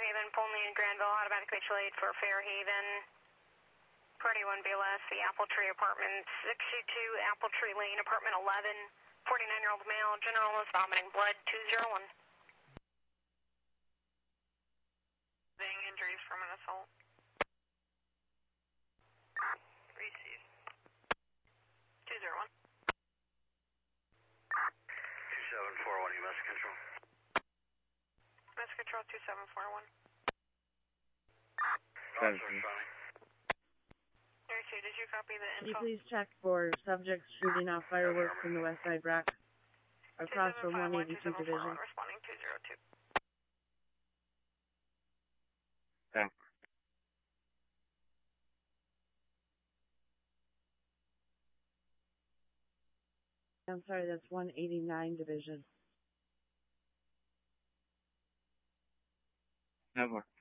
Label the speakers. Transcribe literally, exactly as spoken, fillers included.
Speaker 1: Fairhaven, Polney and Granville, automatic mutual aid for Fairhaven. Party one B L S, the Apple Tree Apartment, sixty-two Apple Tree Lane, Apartment eleven, forty-nine-year-old male, general illness, vomiting blood, two zero one. Being injuries from an assault. Received. two zero one.
Speaker 2: two seven four one, you message control.
Speaker 1: Message control two seven four one.
Speaker 2: Officer Sonny.
Speaker 1: Did you copy the
Speaker 3: Can you
Speaker 1: info?
Speaker 3: please check for subjects shooting off fireworks from the West Side Rack across from one eighty-two Division?
Speaker 1: Responding two zero two.
Speaker 2: Thanks.
Speaker 3: I'm sorry, that's one eighty-nine Division.
Speaker 2: Never.